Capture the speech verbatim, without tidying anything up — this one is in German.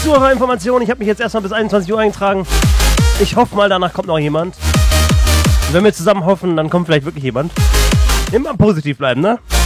Zuhörerinformation. Ich habe mich jetzt erstmal bis einundzwanzig Uhr eingetragen. Ich hoffe mal, danach kommt noch jemand. Und wenn wir zusammen hoffen, dann kommt vielleicht wirklich jemand. Immer positiv bleiben, ne?